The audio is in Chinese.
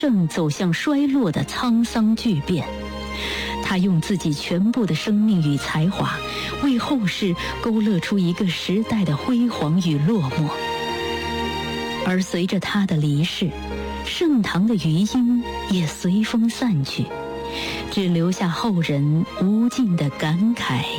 正走向衰落的沧桑巨变。他用自己全部的生命与才华，为后世勾勒出一个时代的辉煌与落寞。而随着他的离世，盛唐的余音也随风散去，只留下后人无尽的感慨